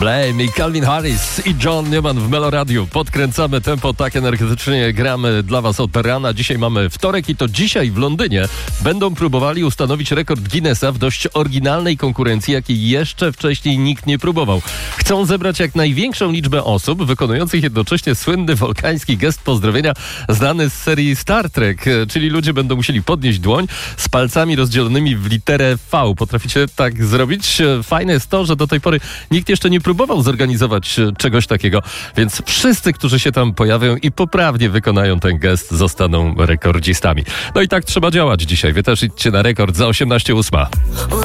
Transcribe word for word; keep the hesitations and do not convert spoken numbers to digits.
Blame i Calvin Harris i John Newman w Meloradiu. Podkręcamy tempo, tak energetycznie gramy dla was od rana. Dzisiaj mamy wtorek i to dzisiaj w Londynie będą próbowali ustanowić rekord Guinnessa w dość oryginalnej konkurencji, jakiej jeszcze wcześniej nikt nie próbował. Chcą zebrać jak największą liczbę osób wykonujących jednocześnie słynny wulkański gest pozdrowienia znany z serii Star Trek, czyli ludzie będą musieli podnieść dłoń z palcami rozdzielonymi w literę V. Potraficie tak zrobić? Fajne jest to, że do tej pory nikt jeszcze nie próbował zorganizować czegoś takiego, więc wszyscy, którzy się tam pojawią i poprawnie wykonają ten gest, zostaną rekordzistami. No i tak trzeba działać dzisiaj. Wy też idźcie na rekord za osiemnaście ósma.